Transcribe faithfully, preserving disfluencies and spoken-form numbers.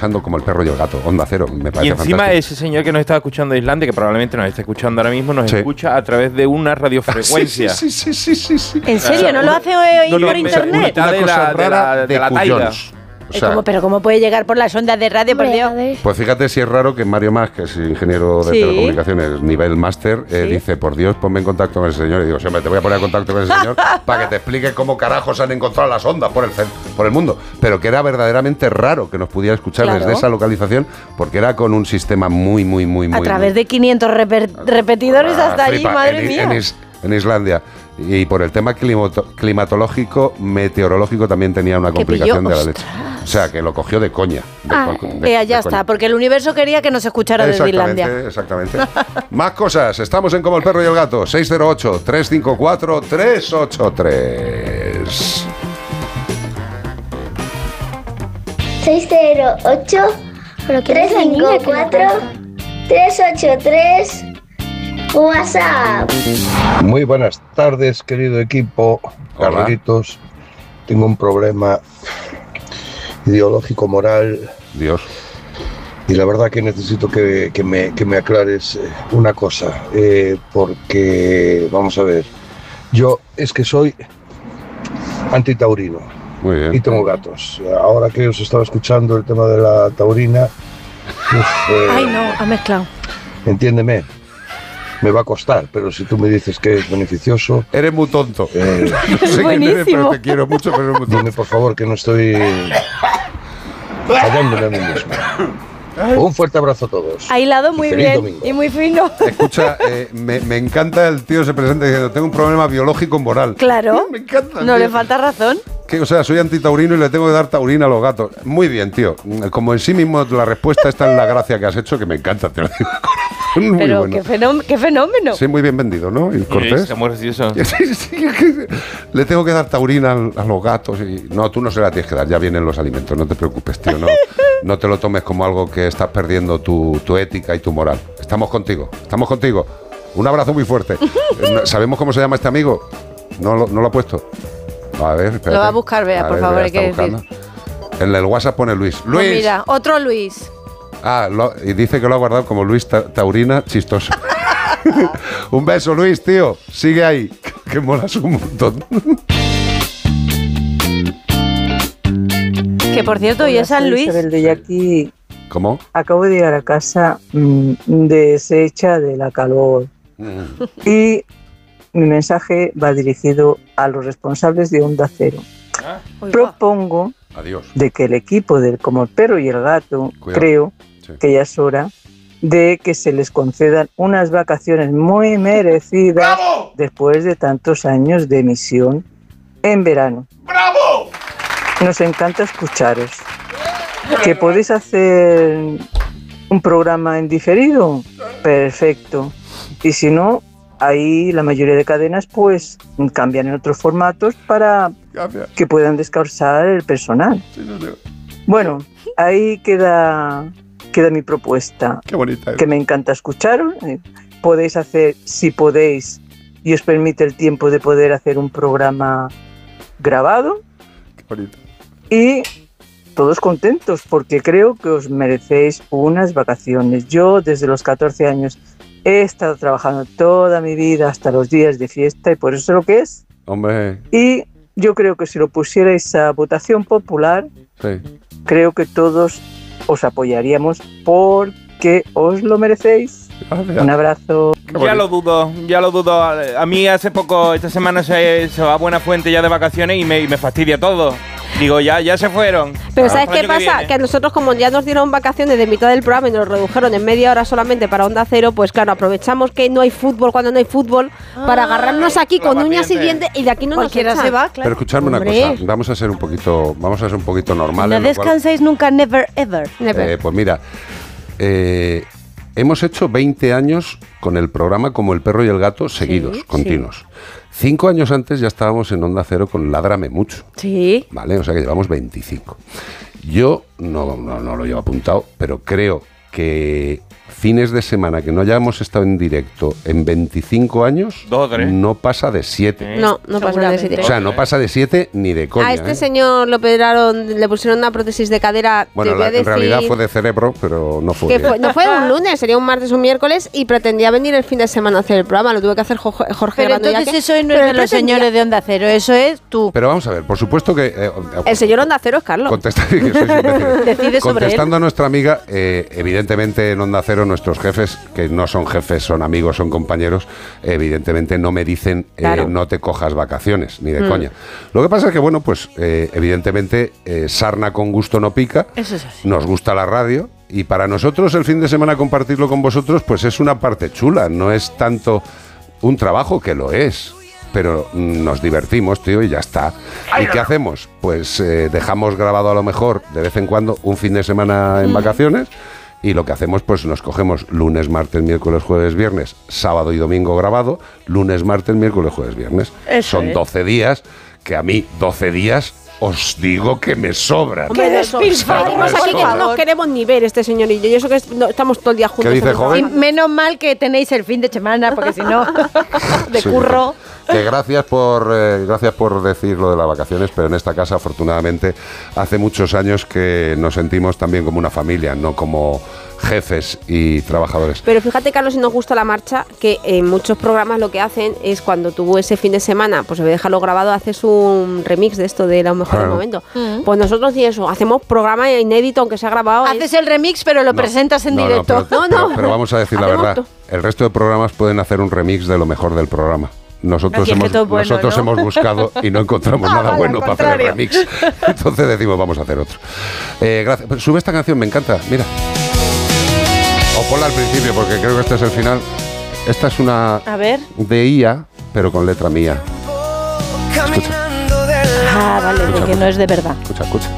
escuchando Como el perro y el gato, Onda Cero, me parece Y encima fantástico. ese señor que nos está escuchando de Islandia, que probablemente nos está escuchando ahora mismo, nos Sí. escucha a través de una radiofrecuencia. Sí, sí, sí, sí, sí, sí. ¿En serio? ¿No lo hace eh, No, no, por me- internet? mitad Una de cosa la- de rara la- de de la taiga. cuyons. O Eh, sea, ¿cómo- pero ¿cómo puede llegar por las ondas de radio, por Dios? pues fíjate si es raro que Mario Mas, que es ingeniero de Sí. telecomunicaciones, nivel máster, eh, Sí. dice, por Dios, ponme en contacto con el señor. Y digo, sí, hombre, te voy a poner en contacto con el señor para que te explique cómo carajos han encontrado las ondas por el, ce- por el mundo. Pero que era verdaderamente raro que nos pudiera escuchar Claro. desde esa localización, porque era con un sistema muy, muy, muy, muy... A través muy- de quinientos reper- repetidores Ah, hasta allí, flipa, madre en, mía. En, Is- en Islandia. Y por el tema climato- climatológico, meteorológico, también tenía una Que complicación pilló, de la leche. O sea, que lo cogió de coña. De, Ah, cual- de- eh, de ya coña. está, porque el universo quería que nos escuchara desde Islandia. Exactamente. Más cosas. Estamos en Como el perro y el gato. seis cero ocho, tres cinco cuatro, tres ocho tres. seis cero ocho, tres cinco cuatro, tres ocho tres, WhatsApp. Muy buenas tardes, querido equipo. Hola. Carlitos, tengo un problema ideológico, moral, Dios. y la verdad que necesito que, que me, que me aclares eh, una cosa, eh, porque, vamos a ver, yo es que soy antitaurino Muy y bien. tengo gatos. Ahora que os estaba escuchando el tema de la taurina, uf, eh, Ay, no, ha mezclado. entiéndeme, me va a costar, pero si tú me dices que es beneficioso, Eres muy tonto. eh, No sé quién eres, buenísimo. pero te quiero mucho, pero eres muy tonto. dime por favor que no estoy fallándome a mí mismo. Un fuerte abrazo a todos. Ha hilado muy Y feliz bien domingo. y muy fino. Escucha, eh, me, me encanta el tío se presenta diciendo, tengo un problema biológico moral. Claro. Me encanta. No tío. le falta razón. Que, o sea, soy antitaurino y le tengo que dar taurina a los gatos. Muy bien, tío. Como en sí mismo la respuesta está en la gracia que has hecho, que me encanta, te lo digo. Muy Pero bueno. qué, fenómeno, qué fenómeno. Sí, muy bien vendido, ¿no? Y Cortés. Está muy gracioso. Sí, sí, que le tengo que dar taurina a los gatos y no, tú no se la tienes que dar, ya vienen los alimentos, no te preocupes, tío, no, no te lo tomes como algo que estás perdiendo tu, tu ética y tu moral. Estamos contigo, estamos contigo. Un abrazo muy fuerte. Eh, ¿Sabemos cómo se llama este amigo? No, lo- no lo ha puesto. A ver, espérate. Lo va a buscar, Bea, por ver, favor, Bea hay que está decir. buscando. En el WhatsApp pone Luis. Pues Luis. mira, otro Luis. Ah, lo- y dice que lo ha guardado como Luis Ta- Taurina chistoso. Un beso, Luis, tío. Sigue ahí, que molas un montón. Que por cierto, hoy Hola, es San soy Luis. Isabel de Yaqui. ¿Cómo? Acabo de llegar a casa mmm, deshecha de la calor Mm. y mi mensaje va dirigido a los responsables de Onda Cero. Uy, va. Propongo Adiós. de que el equipo del Como el perro y el gato, Cuidado. creo Sí. que ya es hora de que se les concedan unas vacaciones muy merecidas después de tantos años de emisión en verano. ¡Bravo! Nos encanta escucharos. ¿Que podéis hacer un programa en diferido? Perfecto. Y si no, ahí la mayoría de cadenas pues cambian en otros formatos para Gracias. que puedan descansar el personal. Sí, no sé. Bueno, ahí queda, queda mi propuesta, Qué bonita es. que me encanta escucharos. Eh, Podéis hacer, si podéis, y os permite el tiempo de poder hacer un programa grabado Qué bonita. y todos contentos porque creo que os merecéis unas vacaciones. Yo desde los catorce años he estado trabajando toda mi vida hasta los días de fiesta y por eso es lo que es. Hombre, Y yo creo que si lo pusierais a votación popular, sí. creo que todos os apoyaríamos porque os lo merecéis. Gracias. Un abrazo. Ya lo dudo, ya lo dudo. A mí hace poco, esta semana se, se va a Buenafuente ya de vacaciones y me, y me fastidia todo. Digo, ya, ya se fueron. Pero Ah, ¿sabes para el qué año que pasa? viene. Que a nosotros, como ya nos dieron vacaciones de mitad del programa y nos lo redujeron en media hora solamente para Onda Cero, pues claro, aprovechamos que no hay fútbol cuando no hay fútbol para agarrarnos aquí la con uñas y paciente. dientes y de aquí no Cualquiera nos se echan. va, claro. Pero escuchadme una Hombre. cosa, vamos a ser un poquito, vamos a ser un poquito normales. No lo cual- descansáis nunca, never ever. Never. Eh, pues mira, eh, hemos hecho veinte años con el programa Como el perro y el gato seguidos, Sí, continuos. Cinco años antes ya estábamos en Onda Cero con Ládrame Mucho, Sí. ¿vale? O sea que llevamos veinticinco. Yo no, no, no lo llevo apuntado, pero creo que fines de semana que no hayamos estado en directo en veinticinco años, Dos o tres. no pasa de siete. No, no pasa de siete. O sea, no pasa de siete ni de coña. A este ¿eh? señor lo operaron, le pusieron una prótesis de cadera. Bueno, te voy la- a decir en realidad fue de cerebro, pero no fue. que fue- no fue un lunes, sería un martes o un miércoles y pretendía venir el fin de semana a hacer el programa. Lo tuve que hacer Jo- Jorge Pero Grande. entonces Yaque, eso no es pero de él los pretendía- señores de Onda Cero, eso es tú. Pero vamos a ver, por supuesto que... eh, El señor Onda Cero es Carlos. Contesta- que sois imbéciles. Decide sobre Contestando a nuestra amiga, eh, evidentemente en Onda Cero nuestros jefes, que no son jefes, son amigos, son compañeros, evidentemente no me dicen eh, Claro. no te cojas vacaciones, ni de Mm. coña. Lo que pasa es que, bueno, pues eh, evidentemente eh, sarna con gusto no pica, Eso es así. nos gusta la radio y para nosotros el fin de semana compartirlo con vosotros pues es una parte chula, no es tanto un trabajo, que lo es. Pero mm, nos divertimos, tío, y ya está. ¿Y qué hacemos? Pues eh, dejamos grabado a lo mejor de vez en cuando un fin de semana en vacaciones y lo que hacemos pues nos cogemos lunes, martes, miércoles, jueves, viernes, sábado y domingo grabado, lunes, martes, miércoles, jueves, viernes. Eso Son es. doce días, que a mí doce días os digo que me sobran. Hombre, ¡Qué eso- despilfarro, Salimos por aquí que no favor! nos queremos ni ver este señor y yo. Y eso que es- no, estamos todo el día juntos. ¿Qué dice, en el joven? Y programa. menos mal que tenéis el fin de semana, porque si no, de Sí, curro. Que gracias por eh, gracias por decir lo de las vacaciones, pero en esta casa afortunadamente hace muchos años que nos sentimos también como una familia, no como jefes y trabajadores. Pero fíjate, Carlos, si nos gusta la marcha, que en muchos programas lo que hacen es cuando tú ese fin de semana, pues en vez de dejarlo grabado, haces un remix de esto de los mejores Claro. momentos. Pues nosotros y eso, hacemos programa inédito, aunque sea grabado. Haces el remix, pero lo No, presentas en no, no, directo. pero, No, pero- no. pero vamos a decir la Hacemos verdad. todo. El resto de programas pueden hacer un remix de lo mejor del programa. Nosotros, Así es que hemos, todo es bueno, nosotros ¿no? hemos buscado y no encontramos Ah, nada vale, bueno al para hacer el contrario. remix. Entonces decimos, vamos a hacer otro. Eh, gracias. Pero sube esta canción, me encanta. Mira. O ponla al principio, porque creo que este es el final. Esta es una A ver. de I A, pero con letra mía. Escucha, Ah, vale, de que no es de verdad. escucha, escucha.